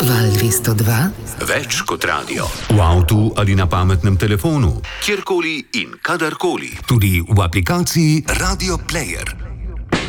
Val 202. Več kot radio. V avtu ali na pametnem telefonu. Kjerkoli in kadarkoli. Tudi v aplikaciji Radio Player.